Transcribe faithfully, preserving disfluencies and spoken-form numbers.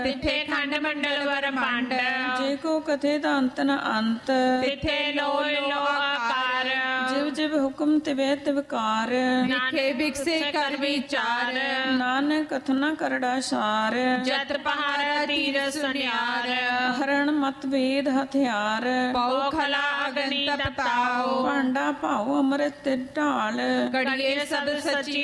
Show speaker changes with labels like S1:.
S1: ਤਿੱਥੇ ਖੰਡ ਮੰਡਲ ਵਰ ਪੰਡ
S2: ਜੇ ਕੋ ਕਥੇ ਦਾ ਅੰਤ ਨ ਅੰਤ
S1: ਤਿੱਥੇ ਲੋਇ ਲੋ ਆਕਾਰ
S2: ਜਿਵ ਜਿਵ ਹੁਕਮ ਤਿਵੈ ਤਿਵਕਾਰ
S1: ਵਿਖੇ ਵਿਕਸੇ ਕਰ ਵਿਚਾਰ
S2: ਨਾਨਕ ਕਥਨਾ ਕਰੜਾ ਸਾਰ
S1: ਜਤ ਪਹਾੜ ਤੀਰ ਸੁਨਿਆਰ
S2: ਹਰਣ ਮਤ ਵੇਦ ਹਥਿਆਰ
S1: ਪਉ ਖਲਾ ਅਗਨੀ ਤਪਤਾਓ
S2: ਭਾਂਡਾ ਭਾਉ ਅੰਮ੍ਰਿਤ ਢਾਲ
S1: ਕੜੀਏ ਸਭ ਸਚੀ